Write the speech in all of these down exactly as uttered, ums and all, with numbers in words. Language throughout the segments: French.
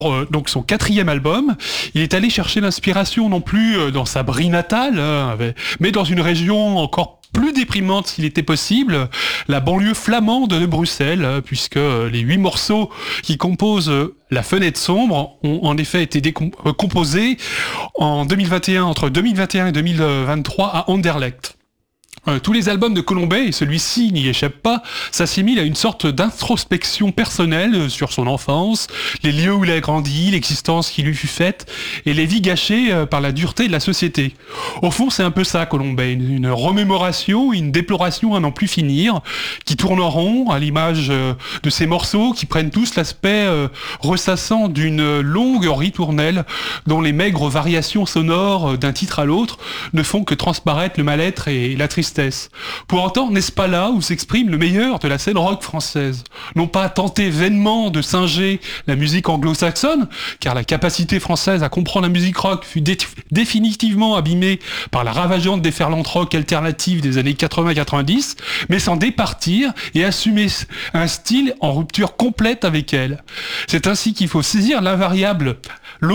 euh, donc son quatrième album. Il est allé chercher l'inspiration non plus euh, dans sa Brie natale, hein, avec- mais dans une région encore plus déprimante s'il était possible, la banlieue flamande de Bruxelles, euh, puisque euh, les huit morceaux qui composent euh, La Fenêtre sombre ont en effet été décom- euh, composés en deux mille vingt et un, entre deux mille vingt et un et deux mille vingt-trois à Anderlecht. Euh, tous les albums de Colombet, et celui-ci n'y échappe pas, s'assimilent à une sorte d'introspection personnelle euh, sur son enfance, les lieux où il a grandi, l'existence qui lui fut faite, et les vies gâchées euh, par la dureté de la société. Au fond, c'est un peu ça, Colombet, une, une remémoration, une déploration à n'en plus finir, qui tourne en rond, à l'image euh, de ces morceaux qui prennent tous l'aspect euh, ressassant d'une longue ritournelle, dont les maigres variations sonores euh, d'un titre à l'autre ne font que transparaître le mal-être et la tristesse. Pour autant, n'est-ce pas là où s'exprime le meilleur de la scène rock française? Non pas tenter vainement de singer la musique anglo-saxonne, car la capacité française à comprendre la musique rock fut dé- définitivement abîmée par la ravageante déferlante rock alternative des années quatre-vingts quatre-vingt-dix, mais s'en départir et assumer un style en rupture complète avec elle. C'est ainsi qu'il faut saisir l'invariable lo-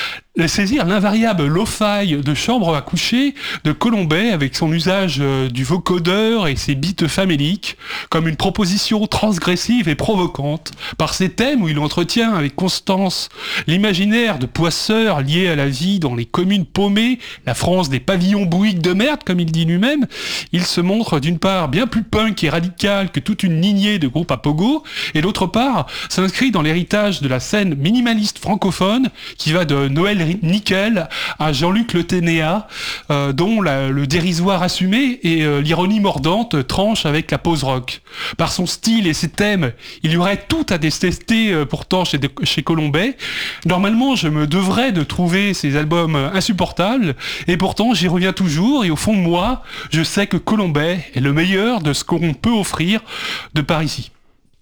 saisir l'invariable lo-fi de chambre à coucher de Colombet avec son usage euh, du vocodeur et ses beats faméliques comme une proposition transgressive et provocante par ses thèmes où il entretient avec constance l'imaginaire de poisseurs liés à la vie dans les communes paumées, la France des pavillons bouilliques de merde comme il dit lui-même. Il se montre d'une part bien plus punk et radical que toute une lignée de groupes à pogo et d'autre part s'inscrit dans l'héritage de la scène minimaliste francophone qui va de Noël Nickel à Jean-Luc Le Ténéa, euh, dont la- le dérisoire assumé et euh, l'ironie mordante tranche avec la pose rock. Par son style et ses thèmes, il y aurait tout à détester euh, pourtant chez, de- chez Colombet. Normalement, je me devrais de trouver ces albums euh, insupportables, et pourtant j'y reviens toujours, et au fond de moi, je sais que Colombet est le meilleur de ce qu'on peut offrir de par ici.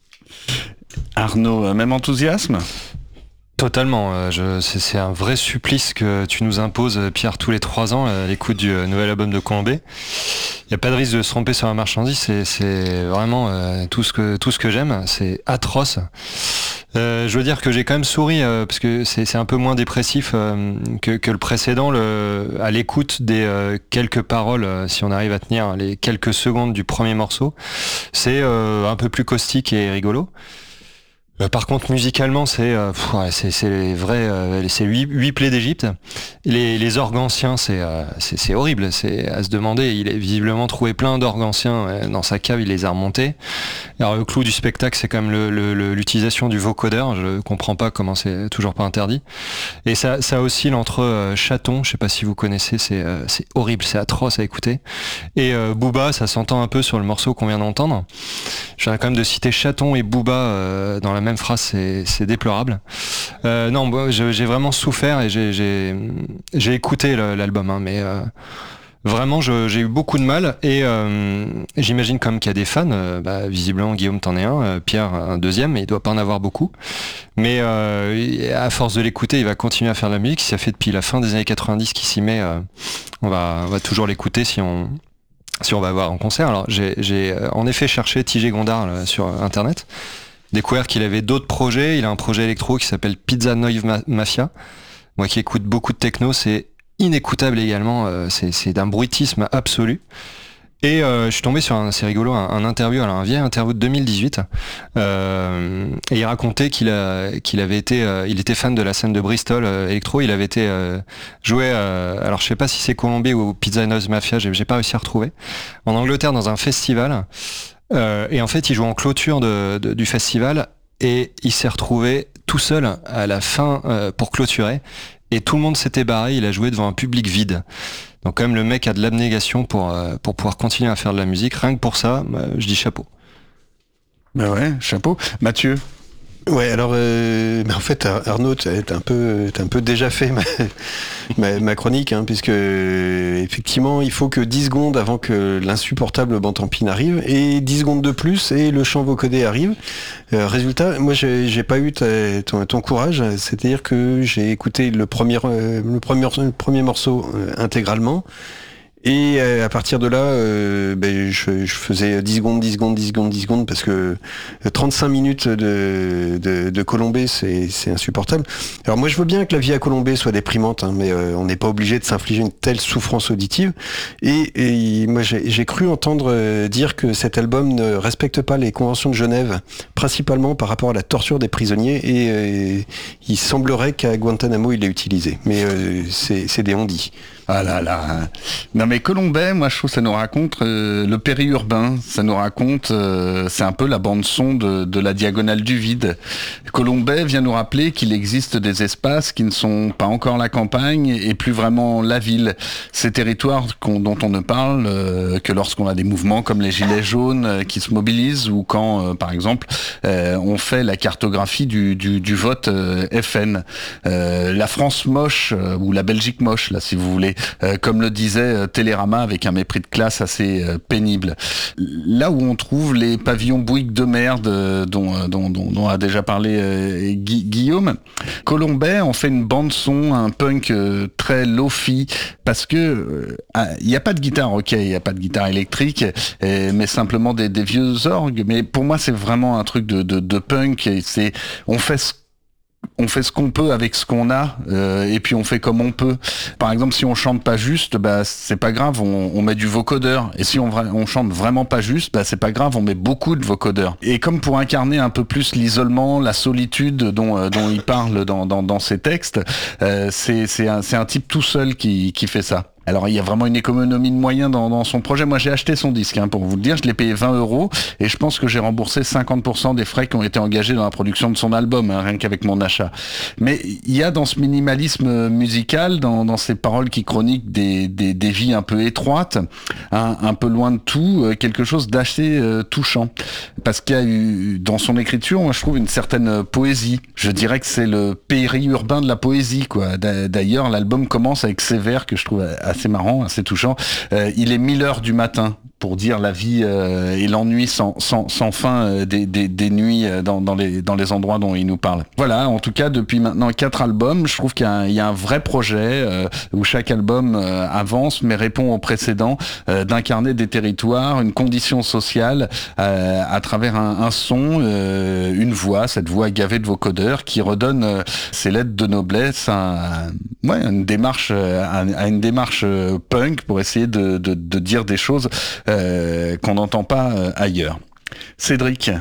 Arnaud, même enthousiasme? Totalement, euh, je, c'est, c'est un vrai supplice que tu nous imposes, euh, Pierre, tous les trois ans à l'écoute du euh, nouvel album de Colombet. Il n'y a pas de risque de se tromper sur la marchandise, c'est, c'est vraiment euh, tout ce que tout ce que j'aime, c'est atroce. Euh, je veux dire que j'ai quand même souri euh, parce que c'est, c'est un peu moins dépressif euh, que, que le précédent. Le, à l'écoute des euh, quelques paroles, euh, si on arrive à tenir les quelques secondes du premier morceau, c'est euh, un peu plus caustique et rigolo. Euh, par contre, musicalement, c'est euh, pff, ouais, c'est, c'est les vrais, euh, c'est huit, huit plaies d'Égypte. Les, les orgues anciens, c'est, euh, c'est, c'est horrible. C'est à se demander. Il a visiblement trouvé plein d'orgues anciens euh, dans sa cave. Il les a remontés. Alors le clou du spectacle, c'est quand même le, le, le, l'utilisation du vocodeur. Je comprends pas comment c'est toujours pas interdit. Et ça, ça oscille entre euh, Chaton, je sais pas si vous connaissez, c'est, euh, c'est horrible, c'est atroce à écouter. Et euh, Booba, ça s'entend un peu sur le morceau qu'on vient d'entendre. Je viens quand même de citer Chaton et Booba euh, dans la même phrase, c'est, c'est déplorable. Euh, non, moi, je, j'ai vraiment souffert et j'ai, j'ai, j'ai écouté le, l'album, hein, mais euh, vraiment, je, j'ai eu beaucoup de mal et euh, j'imagine comme qu'il y a des fans. Euh, bah, visiblement, Guillaume, t'en es un, euh, Pierre, un deuxième, mais il doit pas en avoir beaucoup. Mais euh, à force de l'écouter, il va continuer à faire de la musique. Ça fait depuis la fin des années quatre-vingt-dix qu'il s'y met. Euh, on va, on va toujours l'écouter si on si on va voir en concert. Alors j'ai, j'ai en effet cherché T J Gondard là, sur internet, découvert qu'il avait d'autres projets. Il a un projet électro qui s'appelle Pizza Noise Ma- Mafia. Moi qui écoute beaucoup de techno, c'est inécoutable également. Euh, c'est, c'est d'un bruitisme absolu. Et euh, je suis tombé sur un, c'est rigolo, un, un interview, alors un vieil interview de deux mille dix-huit, euh, et il racontait qu'il a, qu'il avait été, euh, il était fan de la scène de Bristol euh, électro. Il avait été euh, joué, euh, alors je sais pas si c'est Colombie ou Pizza Noise Mafia, j'ai, j'ai pas réussi à retrouver, en Angleterre dans un festival. Euh, et en fait, il joue en clôture de, de, du festival et il s'est retrouvé tout seul à la fin euh, pour clôturer. Et tout le monde s'était barré. Il a joué devant un public vide. Donc quand même, le mec a de l'abnégation pour euh, pour pouvoir continuer à faire de la musique. Rien que pour ça, bah, je dis chapeau. Ben ouais, chapeau. Mathieu. Ouais, alors euh, bah en fait Arnaud, t'as un peu, t'as un peu déjà fait ma, ma, ma chronique, hein, puisque euh, effectivement il faut que dix secondes avant que l'insupportable Bantampine arrive et dix secondes de plus et le chant vocodé arrive. Euh, résultat, moi j'ai, j'ai pas eu ta, ton, ton courage, c'est-à-dire que j'ai écouté le premier, euh, le premier, le premier morceau euh, intégralement. Et à partir de là, euh, ben, je, je faisais dix secondes, dix secondes, dix secondes, dix secondes, parce que trente-cinq minutes de, de, de Colombey, c'est, c'est insupportable. Alors moi, je veux bien que la vie à Colombey soit déprimante, hein, mais euh, on n'est pas obligé de s'infliger une telle souffrance auditive. Et, et moi, j'ai, j'ai cru entendre dire que cet album ne respecte pas les conventions de Genève, principalement par rapport à la torture des prisonniers, et euh, il semblerait qu'à Guantanamo, il l'ait utilisé. Mais euh, c'est, c'est des on-dit. Ah là là. Non mais Colombey, moi je trouve que ça nous raconte euh, le périurbain, ça nous raconte, euh, c'est un peu la bande son de, de la diagonale du vide. Colombey vient nous rappeler qu'il existe des espaces qui ne sont pas encore la campagne et plus vraiment la ville. Ces territoires qu'on, dont on ne parle euh, que lorsqu'on a des mouvements comme les Gilets jaunes euh, qui se mobilisent ou quand, euh, par exemple, euh, on fait la cartographie du, du, du vote euh, F N. Euh, la France moche euh, ou la Belgique moche, là si vous voulez. Euh, comme le disait euh, Télérama avec un mépris de classe assez euh, pénible. Là où on trouve les pavillons Bouygues de merde euh, dont, euh, dont, dont, dont a déjà parlé euh, Gu- Guillaume, Colombey en fait une bande son, un punk euh, très lo-fi, parce que il euh, n'y a pas de guitare, ok, il n'y a pas de guitare électrique, euh, mais simplement des, des vieux orgues. Mais pour moi, c'est vraiment un truc de, de, de punk. Et c'est, on fait ce On fait ce qu'on peut avec ce qu'on a, euh, et puis on fait comme on peut. Par exemple, si on chante pas juste, bah c'est pas grave, on, on met du vocodeur. Et si on, on chante vraiment pas juste, bah c'est pas grave, on met beaucoup de vocodeur. Et comme pour incarner un peu plus l'isolement, la solitude dont, euh, dont il parle dans, dans, dans ses textes, euh, c'est, c'est, un, c'est un type tout seul qui, qui fait ça. Alors il y a vraiment une économie de moyens dans, dans son projet. Moi j'ai acheté son disque, hein, pour vous le dire, je l'ai payé vingt euros et je pense que j'ai remboursé cinquante pour cent des frais qui ont été engagés dans la production de son album, hein, rien qu'avec mon achat. Mais il y a dans ce minimalisme musical, dans, dans ces paroles qui chroniquent des, des, des vies un peu étroites, un, un peu loin de tout, euh, quelque chose d'assez euh, touchant. Parce qu'il y a eu dans son écriture, moi je trouve une certaine poésie. Je dirais que c'est le périurbain de la poésie, quoi. D'ailleurs l'album commence avec ces vers que je trouve assez marrant, assez touchant. Euh, il est mille heures du matin, pour dire la vie euh, et l'ennui sans, sans, sans fin euh, des, des, des nuits euh, dans, dans, les, dans les endroits dont il nous parle. Voilà, en tout cas, depuis maintenant quatre albums, je trouve qu'il y a un, il y a un vrai projet euh, où chaque album euh, avance, mais répond au précédent, euh, d'incarner des territoires, une condition sociale euh, à travers un, un son, euh, une voix, cette voix gavée de vocodeurs qui redonne euh, ses lettres de noblesse à, ouais, une démarche, à, à une démarche euh, punk pour essayer de, de, de dire des choses Euh, qu'on n'entend pas euh, ailleurs. Cédric.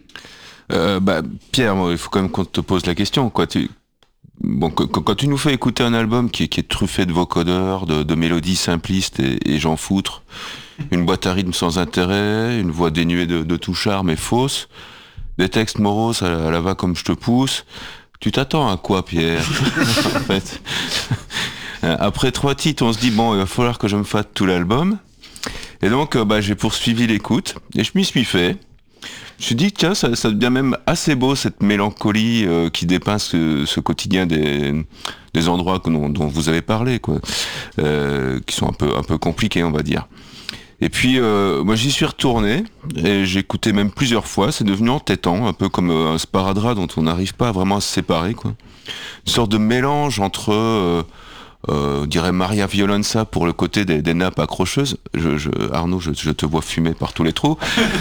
Euh, bah, Pierre, il faut quand même qu'on te pose la question. Quoi. Tu, bon, quand, quand tu nous fais écouter un album qui est, qui est truffé de vocodeurs, de, de mélodies simplistes et, et j'en foutre, une boîte à rythme sans intérêt, une voix dénuée de, de tout charme et fausse, des textes moroses à la, à la va comme je te pousse, tu t'attends à quoi, Pierre? En fait, après trois titres, on se dit, bon, il va falloir que je me fasse tout l'album. Et donc, euh, bah, j'ai poursuivi l'écoute, et je m'y suis fait. Je me suis dit, tiens, ça, ça devient même assez beau, cette mélancolie euh, qui dépeint ce, ce quotidien des, des endroits dont, dont vous avez parlé, quoi, euh, qui sont un peu, un peu compliqués, on va dire. Et puis, euh, moi, j'y suis retourné, et j'ai écouté même plusieurs fois, c'est devenu entêtant, un peu comme un sparadrap dont on n'arrive pas vraiment à se séparer, quoi. Une sorte de mélange entre... Euh, Euh, on dirait Maria Violenza pour le côté des, des nappes accrocheuses. Je, je, Arnaud, je, je te vois fumer par tous les trous.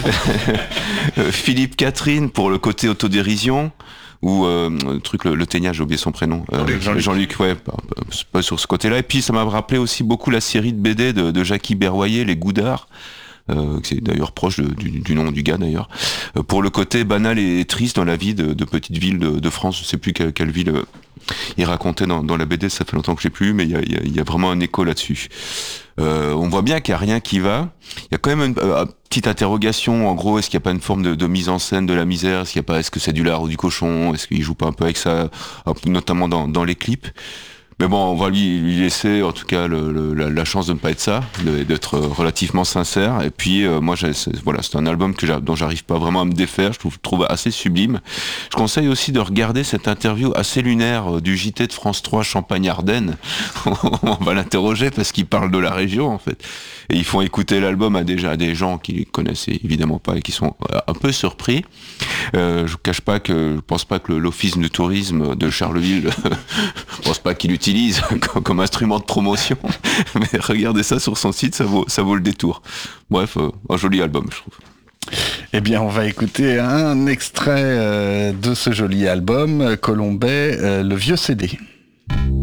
Philippe Catherine pour le côté autodérision. Ou euh, le truc, le, le teignard, j'ai oublié son prénom. Euh, Jean-Luc. Jean-Luc, ouais, pas, pas sur ce côté-là. Et puis ça m'a rappelé aussi beaucoup la série de B D de, de Jackie Berroyer, Les Goudards. Euh, c'est d'ailleurs proche de, du, du nom du gars d'ailleurs, euh, pour le côté banal et triste dans la vie de, de petites villes de, de France. Je sais plus quelle, quelle ville euh, il racontait dans, dans la B D, ça fait longtemps que je l'ai plus, mais il y a, y, a, y a vraiment un écho là-dessus. Euh, on voit bien qu'il n'y a rien qui va. Il y a quand même une euh, petite interrogation, en gros, est-ce qu'il n'y a pas une forme de, de mise en scène de la misère? Est-ce qu'il y a pas, est-ce que c'est du lard ou du cochon? Est-ce qu'il joue pas un peu avec ça, notamment dans, dans les clips? Mais bon, on va lui, lui laisser, en tout cas, le, le, la, la chance de ne pas être ça, de, d'être relativement sincère. Et puis, euh, moi, j'ai, c'est, voilà, c'est un album que dont j'arrive pas vraiment à me défaire. Je trouve, trouve assez sublime. Je conseille aussi de regarder cette interview assez lunaire du J T de France trois Champagne-Ardenne. On va l'interroger parce qu'il parle de la région, en fait. Et ils font écouter l'album à déjà à des gens qui connaissent évidemment pas et qui sont un peu surpris. Euh, je vous cache pas que je pense pas que l'office du tourisme de Charleville, je pense pas qu'il utilise utilise comme instrument de promotion. Mais regardez ça sur son site, ça vaut, ça vaut le détour. Bref, euh, un joli album, je trouve. Eh bien, on va écouter un extrait euh, de ce joli album, Colombet, euh, le vieux C D.